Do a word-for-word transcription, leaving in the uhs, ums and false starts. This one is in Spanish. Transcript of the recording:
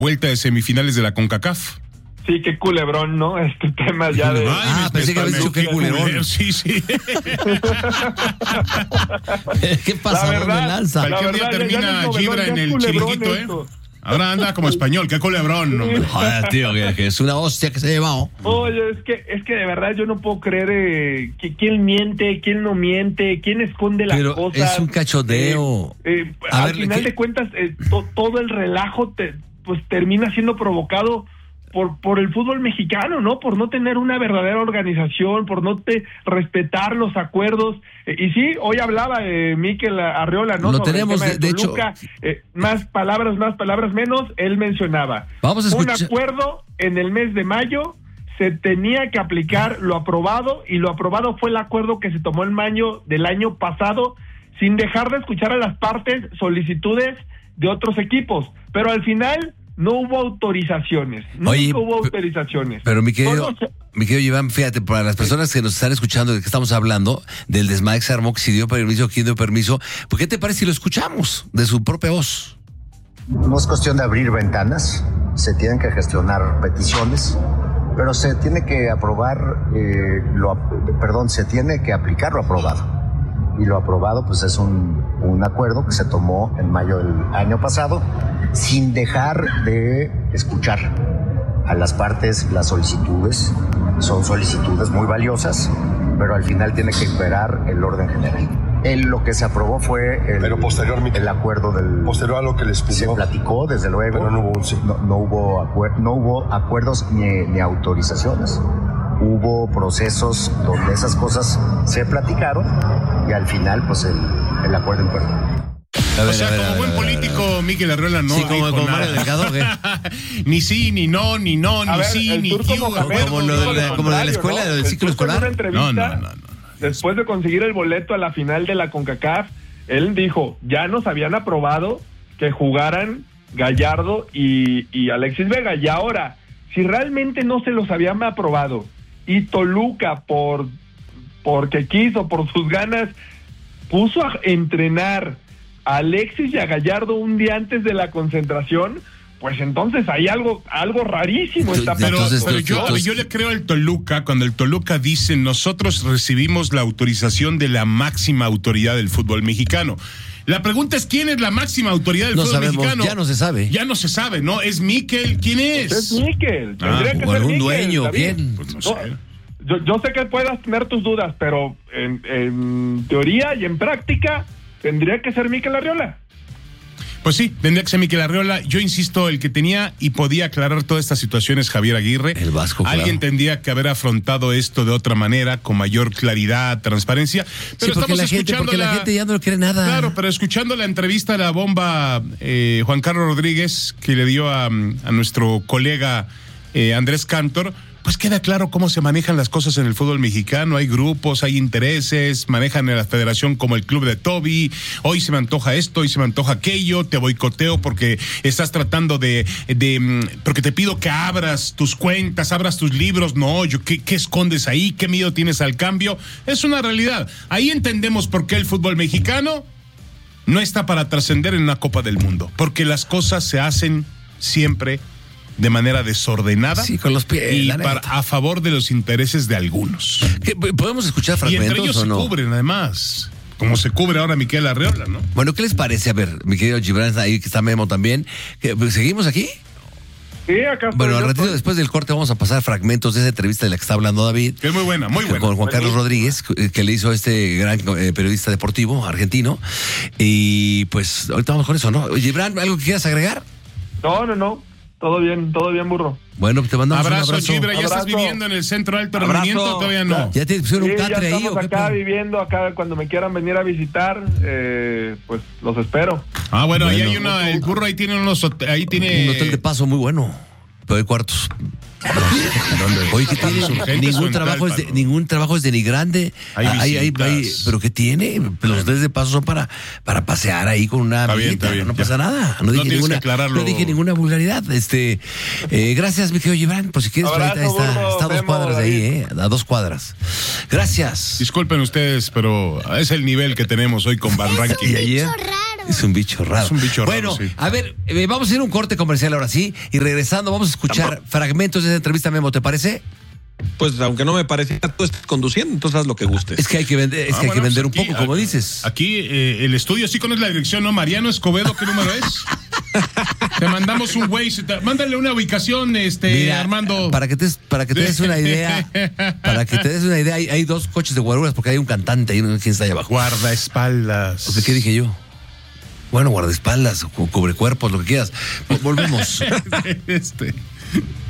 vuelta de semifinales de la CONCACAF. Sí, qué culebrón, ¿no? Este tema ya de... Ay, ah, me, pensé que habías dicho qué culebrón. Sí, sí. ¿Qué pasa? La verdad, ¿Dónde lanza? Cualquier día termina Gibra en el chiringuito, ¿eh? Ahora anda como español, qué culebrón, ¿no? Joder, tío, que, que es una hostia que se ha llevado. Oye, es que, es que de verdad yo no puedo creer eh, que quién miente, quién no miente, quién esconde las Pero cosas. es un cachondeo. Eh, eh, A al ver, final ¿qué? de cuentas, eh, to, todo el relajo te, pues termina siendo provocado por por el fútbol mexicano, ¿no? Por no tener una verdadera organización, por no te respetar los acuerdos. Eh, y sí, hoy hablaba eh, Mikel Arriola, ¿no? Lo Sobre tenemos, el tema de- de Toluca. Eh, más palabras, más palabras menos, él mencionaba. Vamos a un escuchar- acuerdo en el mes de mayo, se tenía que aplicar lo aprobado, y lo aprobado fue el acuerdo que se tomó en mayo del año pasado, sin dejar de escuchar a las partes solicitudes de otros equipos, pero al final no hubo autorizaciones, nunca Oye, hubo pe- autorizaciones. Pero mi querido, Solo se- mi querido Iván, fíjate, para las personas que nos están escuchando, de que estamos hablando, del desmadre que se armó, que si dio permiso, quién dio permiso, ¿por qué te parece si lo escuchamos de su propia voz? No es cuestión de abrir ventanas, se tienen que gestionar peticiones, pero se tiene que aprobar, eh, lo, ap- perdón, se tiene que aplicar lo aprobado. Y lo aprobado pues es un, un acuerdo que se tomó en mayo del año pasado, sin dejar de escuchar a las partes las solicitudes. Son solicitudes muy valiosas, pero al final tiene que imperar el orden general. El, lo que se aprobó fue el, Pero posteriormente- el acuerdo del... Posterior a lo que les Se pidió. platicó, desde luego. Pero no hubo un sí. No, no hubo, acuer- no hubo acuerdos ni, ni autorizaciones. Hubo procesos donde esas cosas se platicaron y al final, pues, el, el acuerdo imperó. A ver, O sea, a ver, como a ver, buen a ver, a ver. político, Mikel Arriola no Sí, como- dijo como nada. Mario Delgado, ¿qué? Ni sí, ni no, ni no, A ni ver, sí, el ni Turco qué, Mohamed, acuerdo, Como lo no, de la- no, como lo de la contrario, escuela, ¿no? del El ciclo Turco en una escolar. entrevista, No, no, no, no. después de conseguir el boleto a la final de la CONCACAF, él dijo, ya nos habían aprobado que jugaran Gallardo y, y Alexis Vega, y ahora, si realmente no se los habían aprobado, y Toluca, por porque quiso, por sus ganas, puso a entrenar a Alexis y a Gallardo un día antes de la concentración, pues entonces hay algo algo rarísimo está Pero- Pero, Entonces, pero tú- yo, tú- yo le creo al Toluca cuando el Toluca dice nosotros recibimos la autorización de la máxima autoridad del fútbol mexicano. La pregunta es ¿quién es la máxima autoridad del No fútbol sabemos, mexicano? ya no se sabe. Ya no se sabe, ¿no? ¿Es Mikel? ¿Quién es? Es Mikel, tendría Ah, que o ser algún Mikel, dueño, David. ¿quién? Pues no No, sé. yo, yo sé que puedas tener tus dudas, pero en, en teoría y en práctica tendría que ser Mikel Arriola. Pues sí, tendría que ser Mikel Arriola. Yo insisto, el que tenía y podía aclarar toda esta situación es Javier Aguirre. El Vasco, claro. Alguien tendría que haber afrontado esto de otra manera, con mayor claridad, transparencia. Pero Sí, porque estamos la gente, escuchando porque la gente ya no quiere nada. Claro, pero escuchando la entrevista a la bomba eh, Juan Carlos Rodríguez que le dio a, a nuestro colega eh, Andrés Cantor, pues queda claro cómo se manejan las cosas en el fútbol mexicano. Hay grupos, hay intereses, manejan a la federación como el club de Toby. Hoy se me antoja esto, hoy se me antoja aquello, te boicoteo porque estás tratando de, de porque te pido que abras tus cuentas, abras tus libros. No, yo ¿qué, qué escondes ahí? ¿Qué miedo tienes al cambio? Es una realidad. Ahí entendemos por qué el fútbol mexicano no está para trascender en una Copa del Mundo, porque las cosas se hacen siempre de manera desordenada Sí, con los pies, y la para, neta. a favor de los intereses de algunos. ¿Qué, ¿Podemos escuchar Y entre fragmentos ellos o se no? cubren, además, como se cubre ahora Mikel Arriola, ¿no? Bueno, ¿qué les parece? A ver, mi querido Gibran, ahí que está Memo también. ¿Qué, ¿Seguimos aquí? Sí, acá estoy Bueno, al yo, ratito estoy- después del corte vamos a pasar fragmentos de esa entrevista de la que está hablando David. Que es muy buena, muy buena. Con Juan Carlos Rodríguez, que le hizo este gran eh, periodista deportivo argentino. Y pues ahorita vamos con eso, ¿no? Gibran, ¿algo que quieras agregar? No, no, no. Todo bien, todo bien, burro. Bueno, te mandamos Abrazo, un abrazo. Gibra, ¿ya estás Abrazo. viviendo en el centro de alto Abrazo. rendimiento? Todavía no. ¿Ya te pusieron Sí, un ya catre ahí estamos o qué acá pedo? viviendo, acá cuando me quieran venir a visitar, eh, pues los espero. Ah, bueno, ahí Bueno. hay una, el burro ahí tiene unos, hote- ahí tiene... Un hotel de paso muy bueno, pero hay cuartos. Oye, ¿qué tiene? Urgentes o Ningún en trabajo, es Tlalpan, de, ¿no? ningún trabajo es denigrante. Hay Ah, hay- hay- visitas. hay- pero ¿qué tiene? Los hoteles de paso son para, para pasear ahí con una Está bien, amiguita, está bien, no ya. pasa nada. No, No dije tienes ninguna, que aclararlo. no dije ninguna vulgaridad. Este, eh, gracias, mi querido Gibran. Por si quieres, Abrazo, ahorita está, burro, está a dos Memo, cuadras de ahí, David. eh, a dos cuadras. Gracias. Disculpen ustedes, pero es el nivel que tenemos hoy con Van Ranking. Y ayer, Raro. Es un bicho raro. Es un bicho raro, bueno, sí. a ver, eh, vamos a ir a un corte comercial ahora sí, y regresando vamos a escuchar fragmentos de esa entrevista, Memo, ¿te parece? Pues aunque no me pareciera, tú estás conduciendo, entonces haz lo que gustes. Es que hay que vender, es Ah, que hay bueno, que vender pues aquí, un poco, como aquí, dices. Aquí eh, el estudio, sí conoces la dirección, ¿no? Mariano Escobedo, ¿qué número es? Te mandamos un Waze, te- mándale una ubicación, este, Mira, Armando. Para que te, para que te des una idea, para que te des una idea, hay, hay dos coches de guaruras porque hay un cantante ahí, no sé quién está ahí abajo. Guardaespaldas. ¿Qué, ¿Qué dije yo? Bueno, guardaespaldas, cu- cubrecuerpos, lo que quieras. Vol- Volvemos. este.